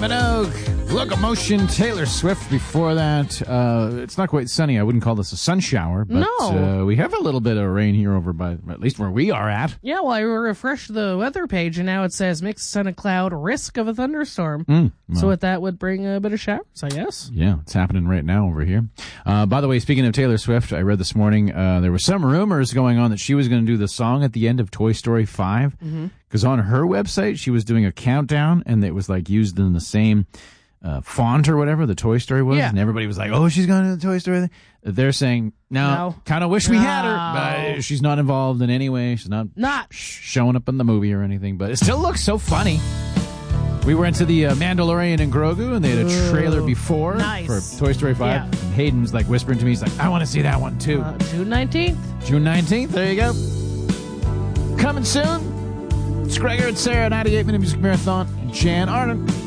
Minogue, Locomotion, Taylor Swift before that. It's not quite sunny. I wouldn't call this a sun shower, but No. We have a little bit of rain here over by, at least where we are at. Yeah, well, I refreshed the weather page, and now it says mixed sun and cloud, risk of a thunderstorm. So with that would bring a bit of showers, I guess. Yeah, it's happening right now over here. By the way, speaking of Taylor Swift, I read this morning there were some rumors going on that she was going to do the song at the end of Toy Story 5. Because on her website, she was doing a countdown, and it was like used in the same font or whatever the Toy Story was. Yeah. And everybody was like, oh, she's going to do the Toy Story thing. They're saying, no. Kind of wish we had her, but she's not involved in any way. She's not showing up in the movie or anything, but it still looks so funny. We went to the Mandalorian and Grogu, and they had a trailer before for Toy Story 5. Yeah. And Hayden's like whispering to me, he's like, I want to see that one too. June 19th. June 19th, there you go. Coming soon. It's Gregor and Sarah, 98 Minute Music Marathon, and Jan Arden.